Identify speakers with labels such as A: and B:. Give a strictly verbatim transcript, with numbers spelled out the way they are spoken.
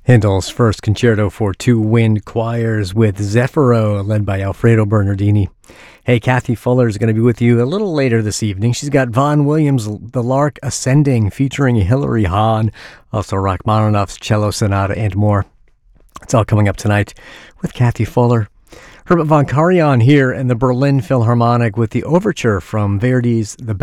A: Handel's first concerto for two wind choirs with Zeffiro, led by Alfredo Bernardini. Hey, Kathy Fuller is going to be with you a little later this evening. She's got Vaughan Williams' The Lark Ascending, featuring Hilary Hahn, also Rachmaninoff's Cello Sonata, and more. It's all coming up tonight with Kathy Fuller. Herbert von Karajan here in the Berlin Philharmonic with the overture from Verdi's The